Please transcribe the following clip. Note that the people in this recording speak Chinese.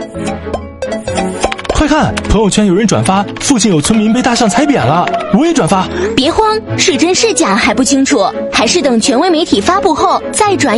快看，朋友圈有人转发附近有村民被大象踩扁了，我也转发。 别慌，是真是假还不清楚，还是等权威媒体发布后再转